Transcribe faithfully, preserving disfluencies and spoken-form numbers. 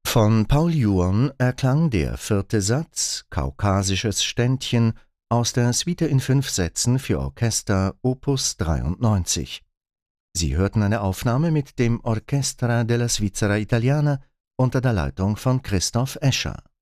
Von Paul Juon erklang der vierte Satz, Kaukasisches Ständchen, aus der Suite in fünf Sätzen für Orchester Opus dreiundneunzig. Sie hörten eine Aufnahme mit dem Orchestra della Svizzera Italiana unter der Leitung von Christoph Escher.